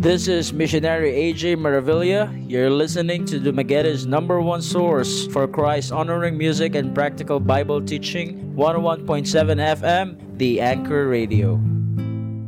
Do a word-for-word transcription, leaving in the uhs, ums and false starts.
This is Missionary A J Maravilla. You're listening to Dumagueta's number one source for Christ honoring music and practical Bible teaching, one oh one point seven F M, The Anchor Radio.